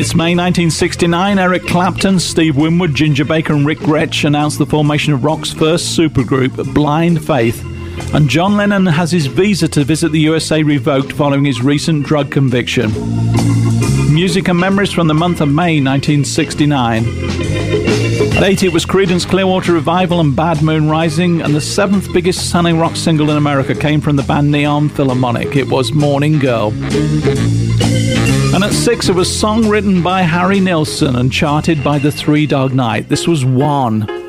It's May 1969. Eric Clapton, Steve Winwood, Ginger Baker and Rick Gretsch announced the formation of rock's first supergroup, Blind Faith. And John Lennon has his visa to visit the USA revoked following his recent drug conviction. Music and memories from the month of May 1969. At 80, it was Creedence Clearwater Revival and Bad Moon Rising, and the 7th biggest selling rock single in America came from the band Neon Philharmonic. It was Morning Girl. And at 6, it was a song written by Harry Nilsson and charted by the Three Dog Night. This was One.